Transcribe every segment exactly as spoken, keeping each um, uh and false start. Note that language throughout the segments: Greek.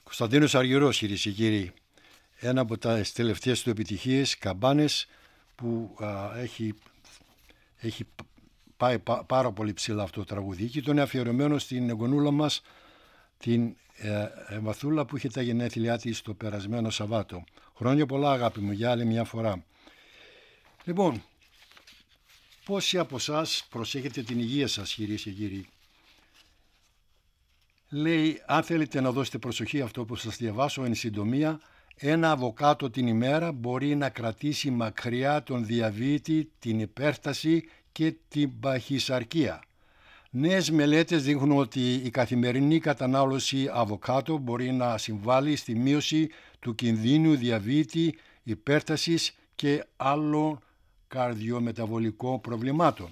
Κωνσταντίνος Αργυρός, κυρίες και κύριοι. Ένα από τα τελευταίες του επιτυχίες, Καμπάνες, που α, έχει, έχει πάει πά, πάρα πολύ ψηλά αυτό το τραγούδι. Και ήταν αφιερωμένο στην εγγονούλα μας, την ε, ε, Μαθούλα, που είχε τα γενέθλιά της το περασμένο Σαββάτο. Χρόνια πολλά, αγάπη μου, για άλλη μια φορά. Λοιπόν, πόσοι από εσάς προσέχετε την υγεία σας, κυρίες και κύριοι? Λέει, αν θέλετε να δώσετε προσοχή αυτό που σας διαβάσω εν συντομία, ένα αβοκάτο την ημέρα μπορεί να κρατήσει μακριά τον διαβήτη, την υπέρταση και την παχυσαρκία. Νέες μελέτες δείχνουν ότι η καθημερινή κατανάλωση αβοκάτο μπορεί να συμβάλλει στη μείωση του κινδύνου διαβήτη, υπέρτασης και άλλων καρδιομεταβολικών προβλημάτων.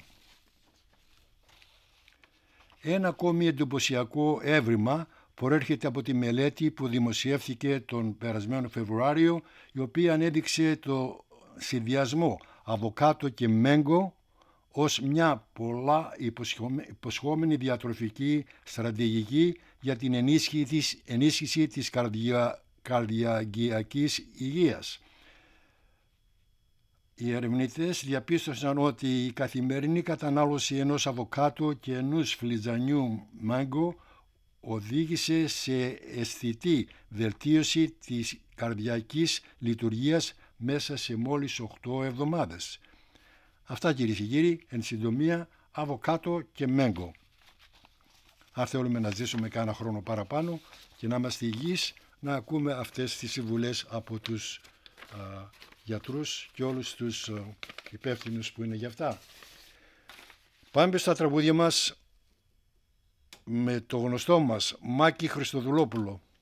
Ένα ακόμη εντυπωσιακό έβριμα προέρχεται από τη μελέτη που δημοσιεύθηκε τον περασμένο Φεβρουάριο, η οποία ανέδειξε το συνδυασμό αβοκάτο και μέγκο ως μια πολλά υποσχόμενη διατροφική στρατηγική για την ενίσχυση της, ενίσχυση της καρδια, καρδιαγγειακής υγείας. Οι ερευνητές διαπίστωσαν ότι η καθημερινή κατανάλωση ενός αβοκάτο και ενός φλιτζανιού μάγκο οδήγησε σε αισθητή βελτίωση της καρδιακής λειτουργίας μέσα σε μόλις οκτώ εβδομάδες. Αυτά, κυρίες και κύριοι, εν συντομία, αβοκάτο και μέγκο. Αν θέλουμε να ζήσουμε κάνα χρόνο παραπάνω και να είμαστε υγιείς, να ακούμε αυτές τις συμβουλές από τους α, γιατρούς και όλους τους α, υπεύθυνους που είναι για αυτά. Πάμε στα τραγούδια μας με το γνωστό μας Μάκη Χριστοδουλόπουλο.